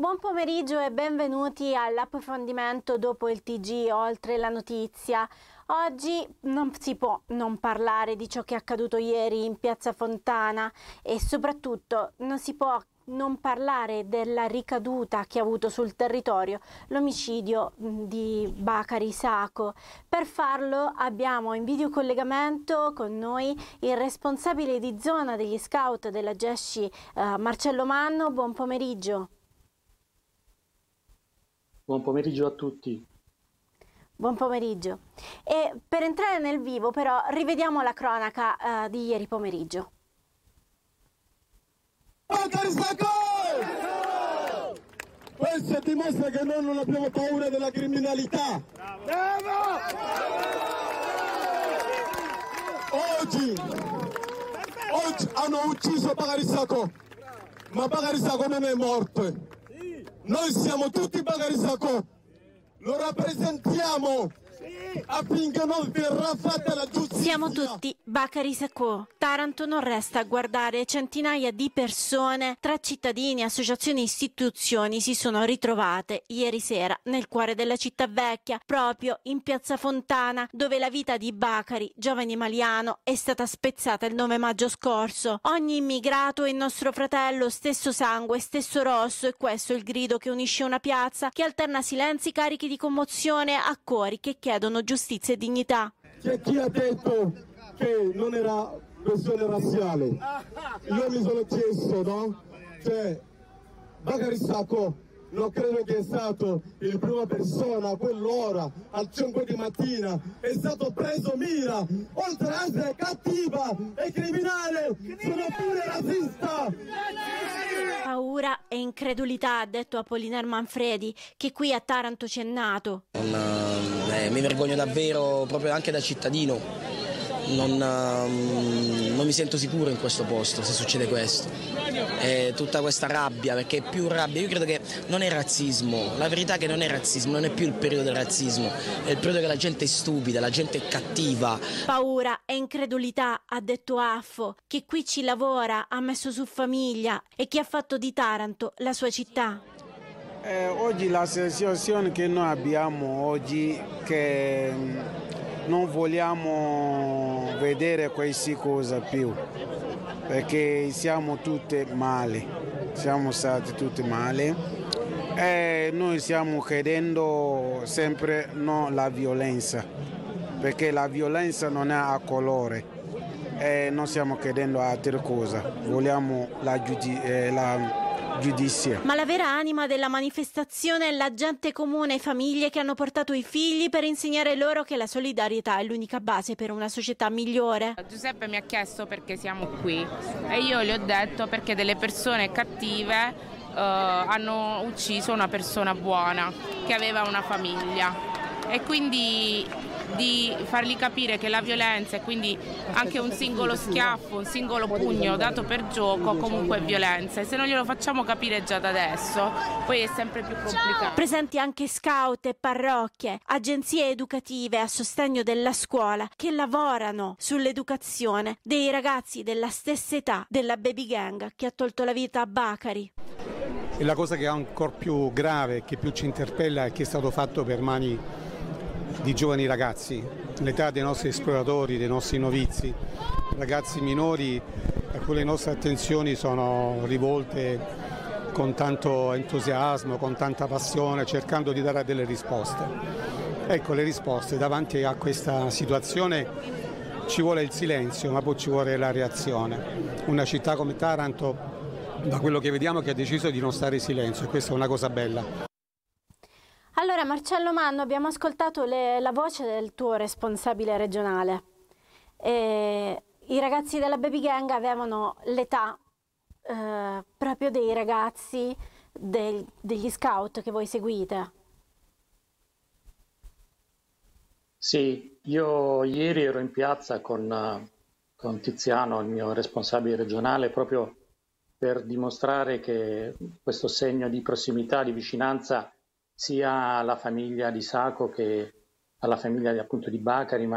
Buon pomeriggio e benvenuti all'approfondimento dopo il TG Oltre la Notizia. Oggi non si può non parlare di ciò che è accaduto ieri in Piazza Fontana e soprattutto non si può non parlare della ricaduta che ha avuto sul territorio l'omicidio di Bakary Sacco. Per farlo abbiamo in videocollegamento con noi il responsabile di zona degli scout della Gesci, Marcello Manno. Buon pomeriggio. Buon pomeriggio a tutti. Buon pomeriggio. E per entrare nel vivo però rivediamo la cronaca di ieri pomeriggio. Bakary Sacco! Questo dimostra che noi non abbiamo paura della criminalità. Oggi hanno ucciso Bakary Sacco, ma Bakary Sacco non è morto. Noi siamo tutti Bakary Sacco, lo rappresentiamo affinché non verrà fatta la giustizia. Siamo tutti Bakary Sacco. Taranto non resta a guardare. Centinaia di persone, tra cittadini, associazioni e istituzioni, si sono ritrovate ieri sera nel cuore della città vecchia, proprio in Piazza Fontana, dove la vita di Bakary, giovane maliano, è stata spezzata il 9 maggio scorso. Ogni immigrato è il nostro fratello, stesso sangue, stesso rosso, e questo è il grido che unisce una piazza che alterna silenzi carichi di commozione a cori che chiedono giustizia e dignità. C'è chi ha detto che non era questione razziale. Io mi sono chiesto, no? Bakary Sacco non credo che è stato il prima persona a quell'ora, al 5 di mattina, è stato preso mira, oltre ad essere cattiva e criminale, sono pure razzista. Paura e incredulità, ha detto Apollinaire Manfredi, che qui a Taranto c'è nato. Mi vergogno davvero, proprio anche da cittadino. Non mi sento sicuro in questo posto se succede questo. Tutta questa rabbia, perché è più rabbia. Io credo che non è razzismo, la verità è che non è razzismo, non è più il periodo del razzismo, è il periodo che la gente è stupida, la gente è cattiva. Paura e incredulità, ha detto Affo, che qui ci lavora, ha messo su famiglia e che ha fatto di Taranto la sua città. Oggi la sensazione che noi abbiamo oggi che non vogliamo vedere queste cose più, perché siamo tutti male, siamo stati tutti male e noi stiamo chiedendo sempre no la violenza, perché la violenza non è a colore e non stiamo chiedendo altre cose, vogliamo la giudizia. Ma la vera anima della manifestazione è la gente comune e famiglie che hanno portato i figli per insegnare loro che la solidarietà è l'unica base per una società migliore. Giuseppe mi ha chiesto perché siamo qui e io gli ho detto perché delle persone cattive hanno ucciso una persona buona che aveva una famiglia, e quindi di fargli capire che la violenza, e quindi anche un singolo schiaffo, un singolo pugno dato per gioco comunque è violenza, e se non glielo facciamo capire già da adesso poi è sempre più complicato. Presenti anche scout e parrocchie, agenzie educative a sostegno della scuola che lavorano sull'educazione dei ragazzi della stessa età della baby gang che ha tolto la vita a Bakary. E la cosa che è ancora più grave, che più ci interpella, è che è stato fatto per mani di giovani ragazzi, l'età dei nostri esploratori, dei nostri novizi, ragazzi minori a cui le nostre attenzioni sono rivolte con tanto entusiasmo, con tanta passione, cercando di dare delle risposte. Ecco, le risposte davanti a questa situazione ci vuole il silenzio, ma poi ci vuole la reazione. Una città come Taranto, da quello che vediamo, che ha deciso di non stare in silenzio, e questa è una cosa bella. Allora, Marcello Manno, abbiamo ascoltato la voce del tuo responsabile regionale. I ragazzi della baby gang avevano l'età proprio dei ragazzi degli scout che voi seguite. Sì, io ieri ero in piazza con Tiziano, il mio responsabile regionale, proprio per dimostrare che questo segno di prossimità, di vicinanza, sia alla famiglia di Sacco che alla famiglia appunto di Bakary, ma